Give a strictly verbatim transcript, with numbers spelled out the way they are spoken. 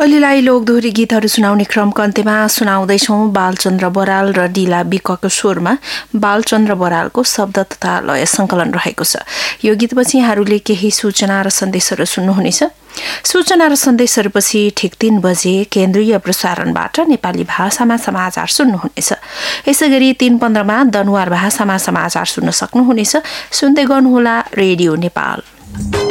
अहिलेलाई लोकदोहोरी गीतहरू सुनाउने क्रमको अन्त्यमा सुनाउँदैछौँ बालचन्द्र बराल र डिला विकको स्वरमा बालचन्द्र बरालको शब्द तथा लय संकलन रहेको छ। यो गीतपछि यहाँहरूले केही सूचना र सन्देशहरू सुन्नुहुनेछ। सूचना र सन्देशहरूपछि ठिक तीन बजे केन्द्रीय प्रसारणबाट नेपाली भाषामा समाचार सुन्नुहुनेछ। यसै गरी तीन पन्ध्रमा दनुवार भाषामा समाचार सुन्न सक्नुहुनेछ। सुन्दै गर्नुहोला रेडियो नेपाल।